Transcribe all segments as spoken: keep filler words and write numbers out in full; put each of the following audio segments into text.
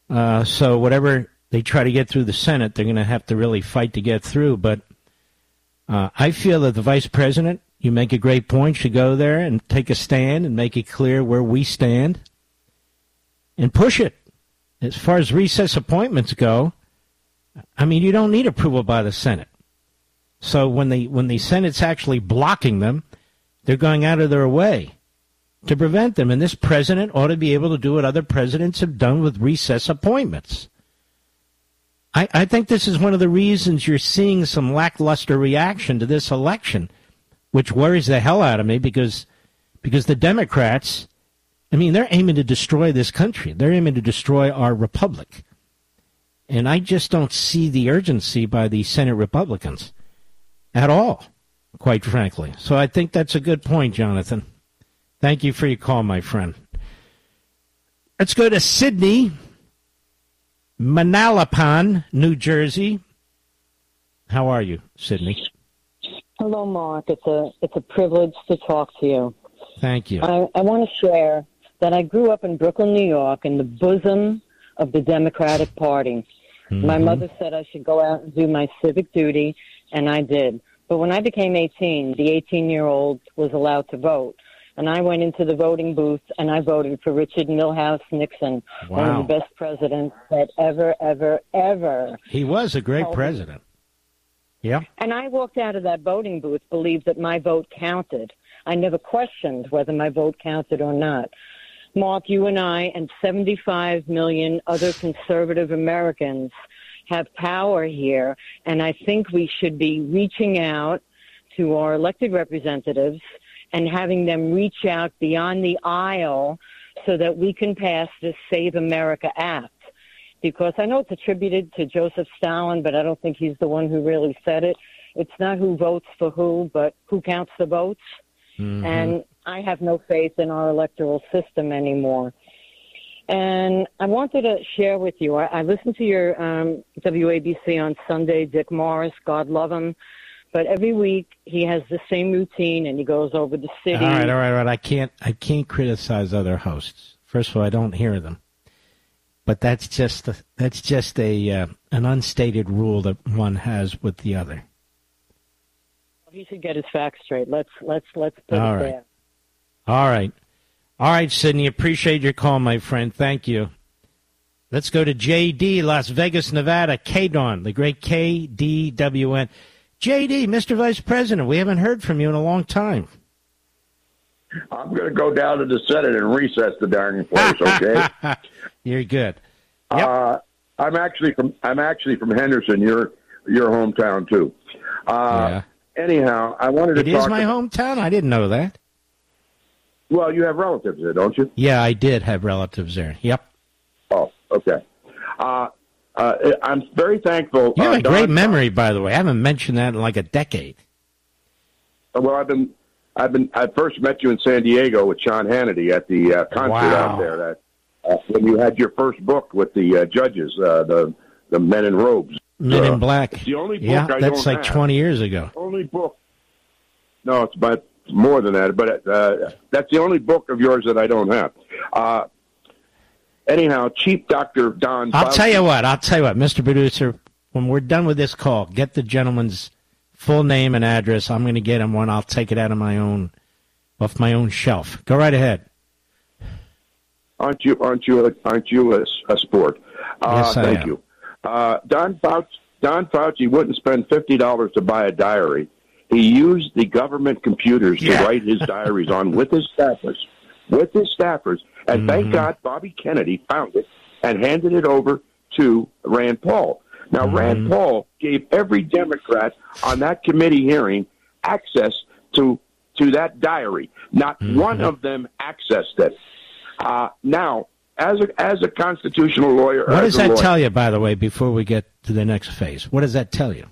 Uh, so whatever they try to get through the Senate, they're going to have to really fight to get through. But uh, I feel that the vice president, you make a great point, should go there and take a stand and make it clear where we stand and push it. As far as recess appointments go, I mean, you don't need approval by the Senate. So when the when the Senate's actually blocking them, they're going out of their way to prevent them. And this president ought to be able to do what other presidents have done with recess appointments. I, I think this is one of the reasons you're seeing some lackluster reaction to this election, which worries the hell out of me because because the Democrats, I mean, they're aiming to destroy this country. They're aiming to destroy our republic. And I just don't see the urgency by the Senate Republicans at all, quite frankly. So I think that's a good point, Jonathan. Thank you for your call, my friend. Let's go to Sydney, Manalapan, New Jersey. How are you, Sydney? Hello, Mark. It's a it's a privilege to talk to you. Thank you. I, I want to share that I grew up in Brooklyn, New York, in the bosom of the Democratic Party. Mm-hmm. My mother said I should go out and do my civic duty, and I did. But when I became eighteen, the eighteen-year-old was allowed to vote. And I went into the voting booth, and I voted for Richard Milhouse Nixon, wow. one of the best presidents that ever, ever, ever. He was a great president. Yeah. And I walked out of that voting booth, believed that my vote counted. I never questioned whether my vote counted or not. Mark, you and I and seventy-five million other conservative Americans have power here, and I think we should be reaching out to our elected representatives and having them reach out beyond the aisle so that we can pass this Save America Act. Because I know it's attributed to Joseph Stalin, but I don't think he's the one who really said it. It's not who votes for who, but who counts the votes. Mm-hmm. And I have no faith in our electoral system anymore. And I wanted to share with you, I, I listened to your um, W A B C on Sunday, Dick Morris, God love him. But every week he has the same routine, and he goes over the city. All right, all right, all right. I can't, I can't criticize other hosts. First of all, I don't hear them. But that's just a, that's just a uh, an unstated rule that one has with the other. He should get his facts straight. Let's let's let's put all it right. there. All right, all right, Sydney. Appreciate your call, my friend. Thank you. Let's go to J D, Las Vegas, Nevada. K-Dawn, the great K D W N. J D, Mister Vice President, we haven't heard from you in a long time. I'm going to go down to the Senate and recess the darn place, okay? You're good. Yep. Uh, I'm actually from I'm actually from Henderson, your your hometown too. Uh, yeah. Anyhow, I wanted to it talk. It is my about, hometown. I didn't know that. Well, you have relatives there, don't you? Yeah, I did have relatives there. Yep. Oh, okay. Uh, uh, I'm very thankful. You have uh, a great Don, memory, by the way. I haven't mentioned that in like a decade. Well, I've been, I've been, I first met you in San Diego with Sean Hannity at the uh, concert wow. out there. That uh, when you had your first book with the uh, judges, uh, the the Men in Robes, Men uh, in Black. It's the only book yeah, I that's don't like have. twenty years ago. Only book. No, it's about more than that, but uh, that's the only book of yours that I don't have. Uh, anyhow, Chief Doctor Don. I'll Fauci, tell you what. I'll tell you what, Mister Producer. When we're done with this call, get the gentleman's full name and address. I'm going to get him one. I'll take it out of my own, off my own shelf. Go right ahead. Aren't you? Aren't you? Aren't you a, a sport? Uh, yes, I thank am. you. Uh, Don Fauci. Don Fauci wouldn't spend fifty dollars to buy a diary. He used the government computers yeah. to write his diaries on with his staffers, with his staffers. And mm-hmm. thank God Bobby Kennedy found it and handed it over to Rand Paul. Now, mm-hmm. Rand Paul gave every Democrat on that committee hearing access to to that diary. Not mm-hmm. one of them accessed it. Uh, now, as a, as a constitutional lawyer... What does that lawyer, tell you, by the way, before we get to the next phase? What does that tell you?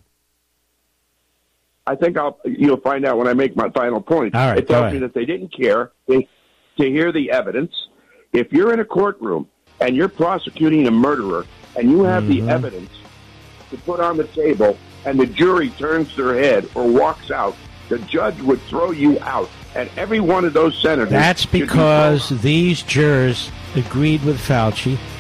I think I'll you'll find out when I make my final point. All right, it tells me that they didn't care they, to hear the evidence. If you're in a courtroom and you're prosecuting a murderer and you have mm-hmm. the evidence to put on the table and the jury turns their head or walks out, the judge would throw you out. And every one of those senators... That's because be these jurors agreed with Fauci